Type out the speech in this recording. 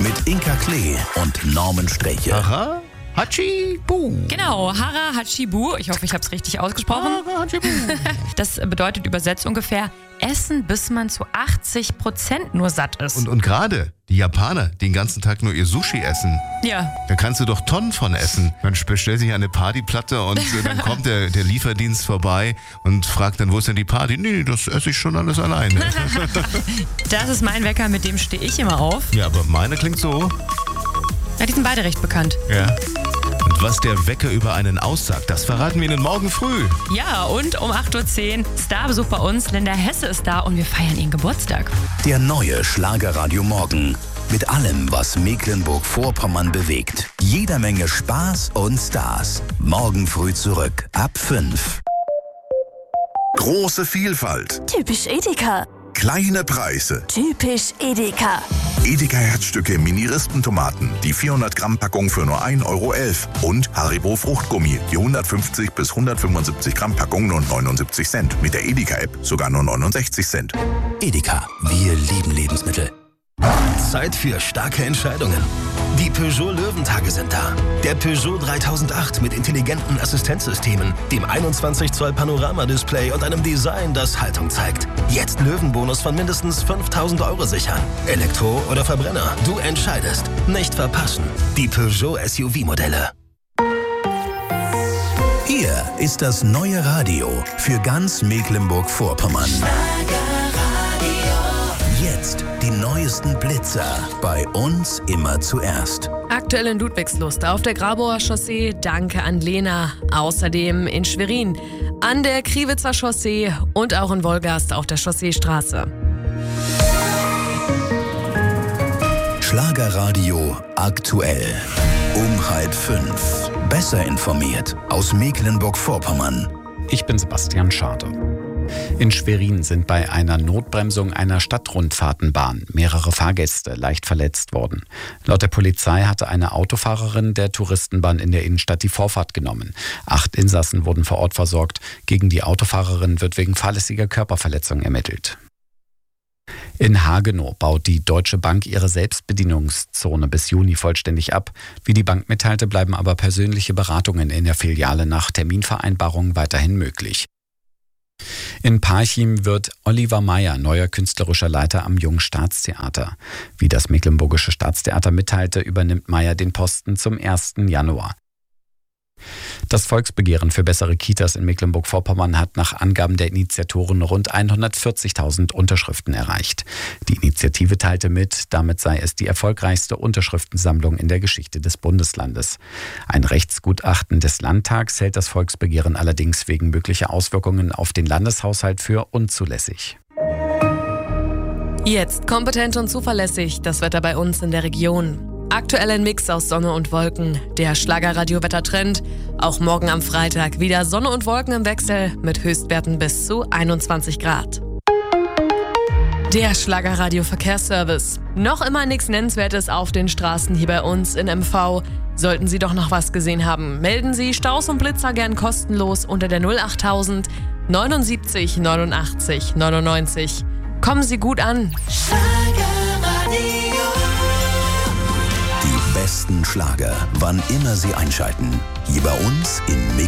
mit Inka Klee und Norman Sträche. Aha. Hatschi-Bu. Genau, Hara Hatschi-Bu. Ich hoffe, ich habe es richtig ausgesprochen. Hara Hatschi-Bu. Das bedeutet übersetzt ungefähr essen, bis man zu 80% nur satt ist. Und gerade die Japaner, die den ganzen Tag nur ihr Sushi essen. Ja. Da kannst du doch Tonnen von essen. Man bestellt sich eine Partyplatte und dann kommt der Lieferdienst vorbei und fragt dann, wo ist denn die Party? Nee, das esse ich schon alles alleine. Das ist mein Wecker, mit dem stehe ich immer auf. Ja, aber meine klingt so. Ja, die sind beide recht bekannt. Ja. Und was der Wecker über einen aussagt, das verraten wir Ihnen morgen früh. Ja, und um 8.10 Uhr Starbesuch bei uns. Linda Hesse ist da und wir feiern ihren Geburtstag. Der neue Schlagerradio Morgen. Mit allem, was Mecklenburg-Vorpommern bewegt. Jeder Menge Spaß und Stars. Morgen früh zurück, ab 5. Große Vielfalt, Typisch Edeka. kleine Preise. Typisch Edeka. Edeka Herzstücke Mini-Rispentomaten, die 400 Gramm Packung für nur 1,11 € und Haribo Fruchtgummi, die 150 bis 175 Gramm Packung nur 79 Cent. Mit der Edeka-App sogar nur 69 Cent. Edeka, wir lieben Lebensmittel. Zeit für starke Entscheidungen. Die Peugeot Löwentage sind da. Der Peugeot 3008 mit intelligenten Assistenzsystemen, dem 21 Zoll Panoramadisplay und einem Design, das Haltung zeigt. Jetzt Löwenbonus von mindestens 5.000 € sichern. Elektro oder Verbrenner, du entscheidest. Nicht verpassen. Die Peugeot SUV-Modelle. Hier ist das neue Radio für ganz Mecklenburg-Vorpommern. Jetzt die neuesten Blitzer. Bei uns immer zuerst. Aktuell in Ludwigslust auf der Grabower Chaussee, danke an Lena. Außerdem in Schwerin, an der Kriwitzer Chaussee und auch in Wolgast auf der Chausseestraße. Schlagerradio aktuell. Um 4:30. Besser informiert aus Mecklenburg-Vorpommern. Ich bin Sebastian Schade. In Schwerin sind bei einer Notbremsung einer Stadtrundfahrtenbahn mehrere Fahrgäste leicht verletzt worden. Laut der Polizei hatte eine Autofahrerin der Touristenbahn in der Innenstadt die Vorfahrt genommen. 8 Insassen wurden vor Ort versorgt. Gegen die Autofahrerin wird wegen fahrlässiger Körperverletzung ermittelt. In Hagenow baut die Deutsche Bank ihre Selbstbedienungszone bis Juni vollständig ab. Wie die Bank mitteilte, bleiben aber persönliche Beratungen in der Filiale nach Terminvereinbarung weiterhin möglich. In Parchim wird Oliver Meyer neuer künstlerischer Leiter am Jungen Staatstheater. Wie das Mecklenburgische Staatstheater mitteilte, übernimmt Meyer den Posten zum 1. Januar. Das Volksbegehren für bessere Kitas in Mecklenburg-Vorpommern hat nach Angaben der Initiatoren rund 140.000 Unterschriften erreicht. Die Initiative teilte mit, damit sei es die erfolgreichste Unterschriftensammlung in der Geschichte des Bundeslandes. Ein Rechtsgutachten des Landtags hält das Volksbegehren allerdings wegen möglicher Auswirkungen auf den Landeshaushalt für unzulässig. Jetzt kompetent und zuverlässig das Wetter bei uns in der Region. Aktuell ein Mix aus Sonne und Wolken. Der Schlagerradio-Wettertrend. Auch morgen am Freitag wieder Sonne und Wolken im Wechsel mit Höchstwerten bis zu 21 Grad. Der Schlagerradio-Verkehrsservice. Noch immer nichts Nennenswertes auf den Straßen hier bei uns in MV. Sollten Sie doch noch was gesehen haben, melden Sie Staus und Blitzer gern kostenlos unter der 08000 79 89 99. Kommen Sie gut an. Die besten Schlager, wann immer Sie einschalten. Hier bei uns in